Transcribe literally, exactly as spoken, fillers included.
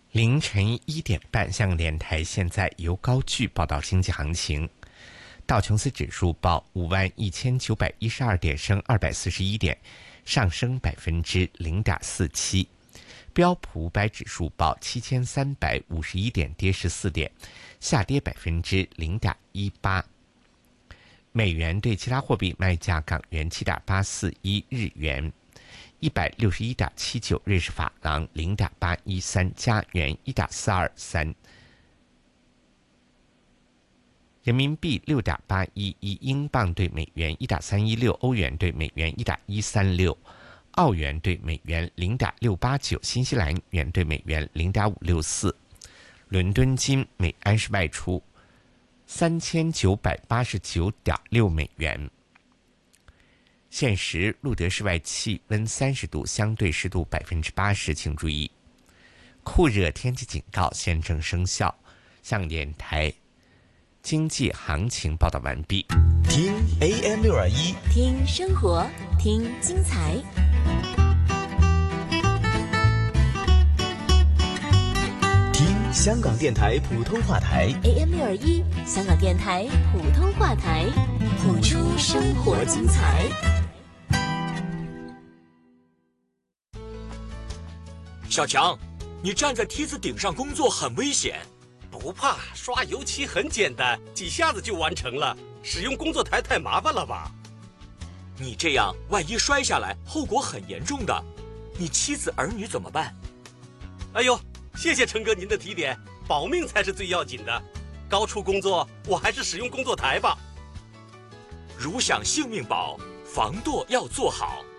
凌晨一点半，香港电台现在由高炬报道经济行情。道琼斯指数报五万一千九百一十二点，升二百四十一点，上升百分之零点四七。标普五百指数报七千三百五十一点，跌十四点，下跌百分之零点一八。美元对其他货币卖价：港元七点八四一，日元一百六十一点七九，瑞士法郎零点八一三，加元一点四二三，人民币六点八一一，英镑对美元一点三一六，欧元对美元一点一三六，澳元对美元零点六八九，新西兰元对美元零点五六四。伦敦金每安士卖出三千九百八十九点六美元。现时路德室外气温三十度，相对湿度百分之八十，请注意酷热天气警告现正生效。香港电台经济行情报道完毕。 听 A M 六二一， 听生活，听精彩。 听香港电台普通话台 A M 六二一，香港电台普通话台，谱出生活精彩。 小强，你站在梯子顶上工作很危险。 不怕，刷油漆很简单，几下子就完成了。使用工作台太麻烦了吧？ 你这样万一摔下来，后果很严重的。你妻子儿女怎么办？ 哎呦，谢谢陈哥您的提点，保命才是最要紧的。高处工作，我还是使用工作台吧。 如想性命保，防堕要做好。